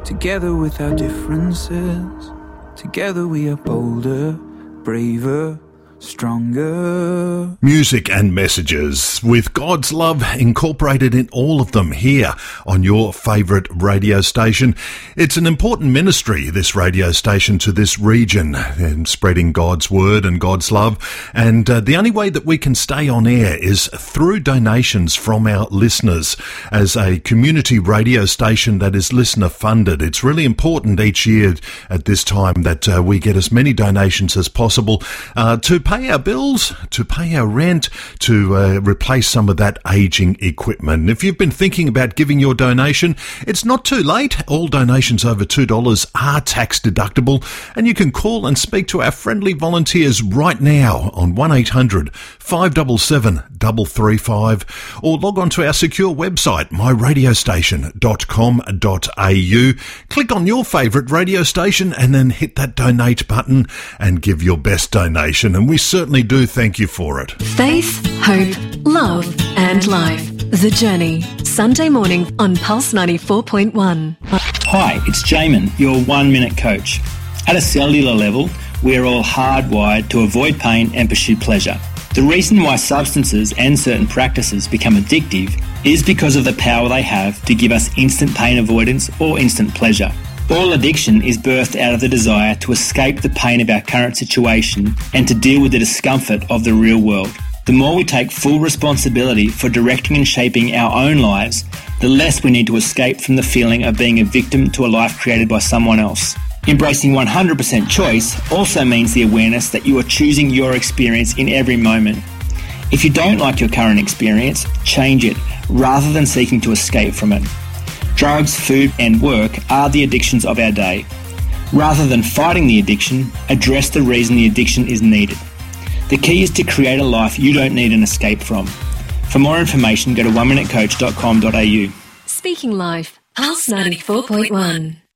Together with our differences, together we are bolder, braver, stronger. Music and messages with God's love incorporated in all of them here on your favourite radio station. It's an important ministry, this radio station, to this region, in spreading God's word and God's love. And the only way that we can stay on air is through donations from our listeners. As a community radio station that is listener funded, it's really important each year at this time that we get as many donations as possible to pay our bills, to pay our rent, to replace some of that ageing equipment. If you've been thinking about giving your donation, it's not too late. All donations over $2 are tax deductible, and you can call and speak to our friendly volunteers right now on 1800 577 335, or log on to our secure website, myradiostation.com.au. Click on your favourite radio station and then hit that donate button and give your best donation, and we certainly do thank you for it. Faith, hope, love and life. The Journey. Sunday morning on Pulse 94.1. Hi, it's Jamin, your 1 minute coach. At a cellular level, we are all hardwired to avoid pain and pursue pleasure. The reason why substances and certain practices become addictive is because of the power they have to give us instant pain avoidance or instant pleasure. All addiction is birthed out of the desire to escape the pain of our current situation and to deal with the discomfort of the real world. The more we take full responsibility for directing and shaping our own lives, the less we need to escape from the feeling of being a victim to a life created by someone else. Embracing 100% choice also means the awareness that you are choosing your experience in every moment. If you don't like your current experience, change it rather than seeking to escape from it. Drugs, food and work are the addictions of our day. Rather than fighting the addiction, address the reason the addiction is needed. The key is to create a life you don't need an escape from. For more information, go to oneminutecoach.com.au. Speaking Life, Pulse 94.1.